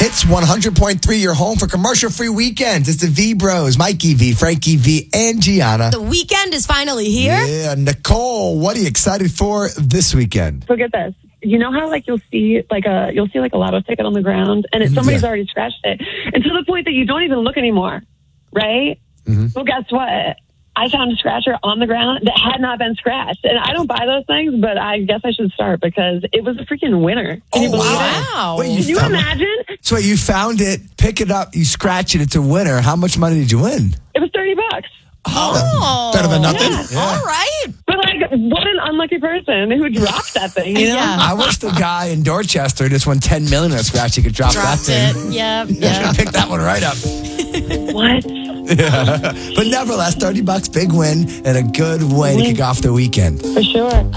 Hits 100.3, your home for commercial-free weekends. It's the V Bros, Mikey V, Frankie V, and Gianna. The weekend is finally here. Yeah, Nicole, what are you excited for this weekend? So get this. You know how you'll see a lotto ticket on the ground and somebody's already scratched it, and to the point that you don't even look anymore, right? Mm-hmm. Well, guess what? I found a scratcher on the ground that had not been scratched. And I don't buy those things, but I guess I should start because it was a freaking winner. Can you believe it? Wow. Wait, Can you imagine? So you found it, pick it up, you scratch it, it's a winner. How much money did you win? It was $30. Oh. Better than nothing. Yeah. All right. But what an unlucky person who dropped that thing, you know? Yeah. I wish the guy in Dorchester just won $10 million on a scratch. He could drop that Dropped thing. it. Yep. Pick that one right up. What? Yeah. But nevertheless, $30, big win, and a good way to kick off the weekend. For sure.